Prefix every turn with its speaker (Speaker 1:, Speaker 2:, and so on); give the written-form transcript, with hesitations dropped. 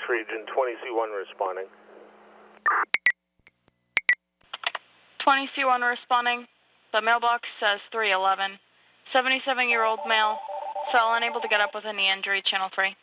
Speaker 1: region, 20C1 responding.
Speaker 2: 20C1 responding. The mailbox says 311. 77-year-old male. Cell unable to get up with any injury, channel 3.